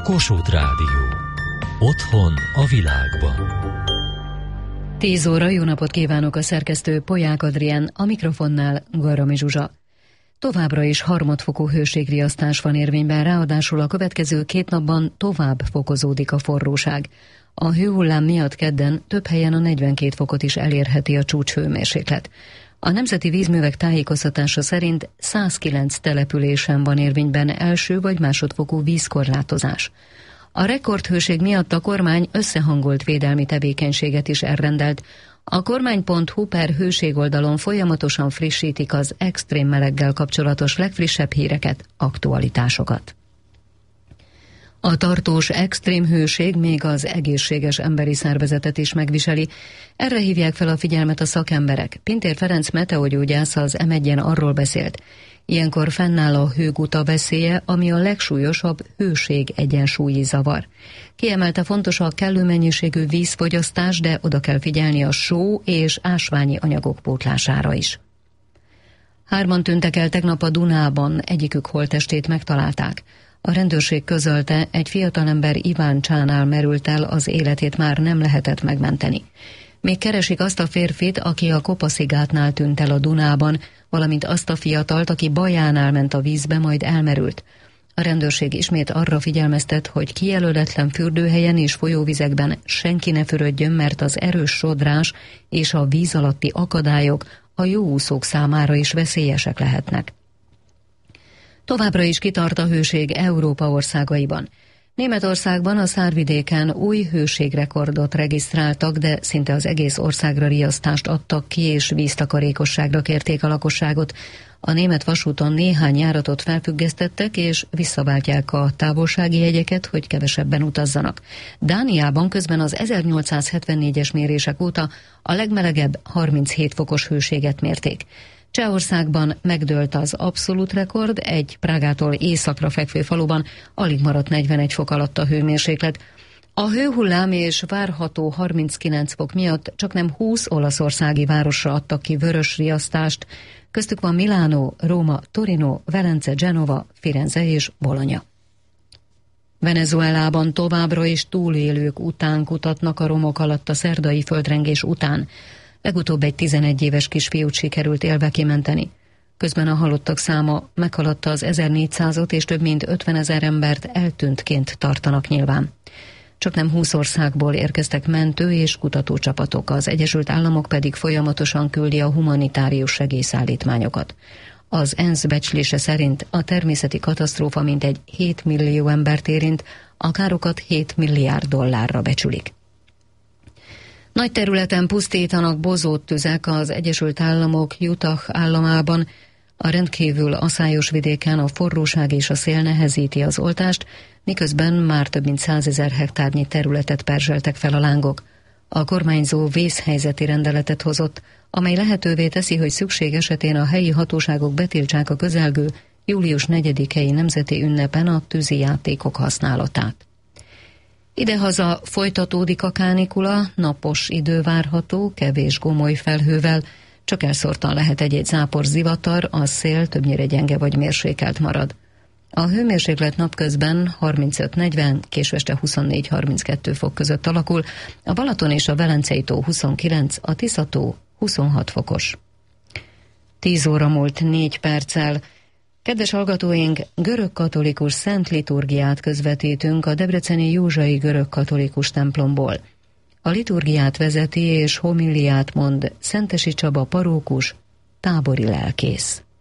Kossuth Rádió. Otthon a világban. 10 óra, jó napot kívánok, a szerkesztő Polyák Adrián, a mikrofonnál Garami Zsuzsa. Továbbra is harmadfokú hőségriasztás van érvényben, ráadásul a következő 2 napban tovább fokozódik a forróság. A hőhullám miatt kedden több helyen a 42 fokot is elérheti a csúcshőmérséklet. A Nemzeti Vízművek tájékoztatása szerint 109 településen van érvényben első vagy másodfokú vízkorlátozás. A rekordhőség miatt a kormány összehangolt védelmi tevékenységet is elrendelt. A kormány.hu/hőség oldalon folyamatosan frissítik az extrém meleggel kapcsolatos legfrissebb híreket, aktualitásokat. A tartós extrém hőség még az egészséges emberi szervezetet is megviseli. Erre hívják fel a figyelmet a szakemberek. Pintér Ferenc meteogyógyász az M1-en arról beszélt: ilyenkor fennáll a hőguta veszélye, ami a legsúlyosabb hőség egyensúlyi zavar. Kiemelte, fontos a kellő mennyiségű vízfogyasztás, de oda kell figyelni a só és ásványi anyagok pótlására is. 3 tűntek el tegnap a Dunában, egyikük holttestét megtalálták. A rendőrség közölte, egy fiatalember Iváncsánál merült el, az életét már nem lehetett megmenteni. Még keresik azt a férfit, aki a Kopaszigátnál tűnt el a Dunában, valamint azt a fiatalt, aki Bajánál ment a vízbe, majd elmerült. A rendőrség ismét arra figyelmeztet, hogy kijelöletlen fürdőhelyen és folyóvizekben senki ne fürödjön, mert az erős sodrás és a víz alatti akadályok a jóúszók számára is veszélyesek lehetnek. Továbbra is kitart a hőség Európa országaiban. Németországban a Szárvidéken új hőségrekordot regisztráltak, de szinte az egész országra riasztást adtak ki, és víztakarékosságra kérték a lakosságot. A német vasúton néhány járatot felfüggesztettek, és visszaváltják a távolsági jegyeket, hogy kevesebben utazzanak. Dániában közben az 1874-es mérések óta a legmelegebb 37 fokos hőséget mérték. Csehországban megdőlt az abszolút rekord, egy Prágától északra fekvő faluban alig maradt 41 fok alatt a hőmérséklet. A hőhullám és várható 39 fok miatt csaknem 20 olaszországi városra adtak ki vörös riasztást, köztük van Milánó, Róma, Torino, Velence, Genova, Firenze és Bologna. Venezuelában továbbra is túlélők után kutatnak a romok alatt a szerdai földrengés után. Legutóbb egy 11 éves kisfiút sikerült élve kimenteni. Közben a halottak száma meghaladta az 1400-ot, és több mint 50 000 embert eltűntként tartanak nyilván. Csaknem 20 országból érkeztek mentő és kutatócsapatok, az Egyesült Államok pedig folyamatosan küldi a humanitárius segélyszállítmányokat. Az ENSZ becslése szerint a természeti katasztrófa mintegy 7 millió embert érint, a károkat 7 milliárd dollárra becsülik. Nagy területen pusztítanak bozóttüzek az Egyesült Államok Utah államában. A rendkívül aszályos vidéken a forróság és a szél nehezíti az oltást, miközben már több mint 100 000 hektárnyi területet perzseltek fel a lángok. A kormányzó vészhelyzeti rendeletet hozott, amely lehetővé teszi, hogy szükség esetén a helyi hatóságok betiltsák a közelgő július 4-i nemzeti ünnepen a tűzijátékok használatát. Idehaza folytatódik a kánikula, napos idő várható, kevés gomoly felhővel, csak elszórtan lehet egy-egy zápor zivatar, a szél többnyire gyenge vagy mérsékelt marad. A hőmérséklet napközben 35-40, késő este 24-32 fok között alakul, a Balaton és a Velencei tó 29, a Tisza tó 26 fokos. 10 óra múlt 4 perccel. Kedves hallgatóink, görögkatolikus szent liturgiát közvetítünk a debreceni Józsai görögkatolikus templomból. A liturgiát vezeti és homiliát mond Szentesi Csaba parókus, tábori lelkész.